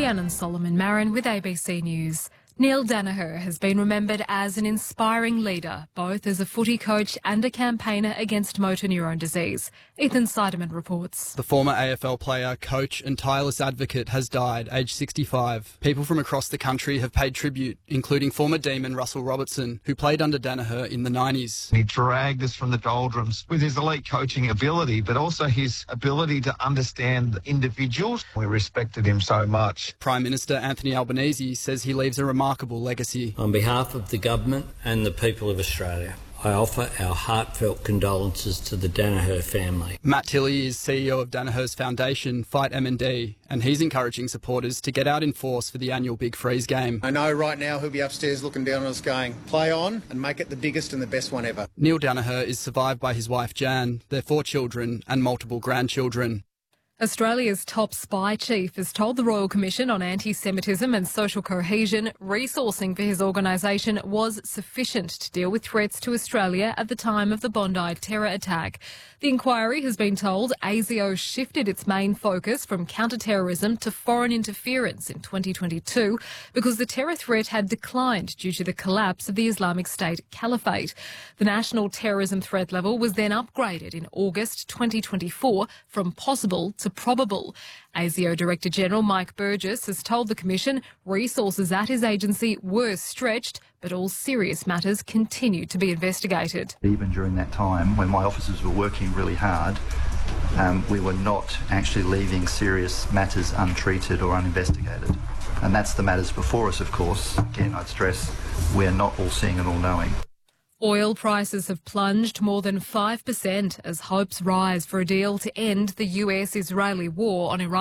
Rhiannon Solomon Marin with ABC News. Neil Daniher has been remembered as an inspiring leader, both as a footy coach and a campaigner against motor neurone disease. Ethan Seidemann reports. The former AFL player, coach and tireless advocate has died, aged 65. People from across the country have paid tribute, including former Demon Russell Robertson, who played under Daniher in the 90s. He dragged us from the doldrums with his elite coaching ability, but also his ability to understand individuals. We respected him so much. Prime Minister Anthony Albanese says he leaves a remarkable legacy. On behalf of the government and the people of Australia, I offer our heartfelt condolences to the Daniher family. Matt Tilley is CEO of Daniher's foundation, Fight MND, and he's encouraging supporters to get out in force for the annual Big Freeze game. I know right now he'll be upstairs looking down on us going, play on and make it the biggest and the best one ever. Neil Daniher is survived by his wife Jan, their 4 children and multiple grandchildren. Australia's top spy chief has told the Royal Commission on Anti-Semitism and Social Cohesion resourcing for his organisation was sufficient to deal with threats to Australia at the time of the Bondi terror attack. The inquiry has been told ASIO shifted its main focus from counter-terrorism to foreign interference in 2022 because the terror threat had declined due to the collapse of the Islamic State Caliphate. The national terrorism threat level was then upgraded in August 2024 from possible to probable. ASIO Director General Mike Burgess has told the Commission resources at his agency were stretched, but all serious matters continue to be investigated. Even during that time, when my officers were working really hard, we were not actually leaving serious matters untreated or uninvestigated. And that's the matters before us, of course. Again, I'd stress, we're not all-seeing and all-knowing. Oil prices have plunged more than 5% as hopes rise for a deal to end the US-Israeli war on Iran.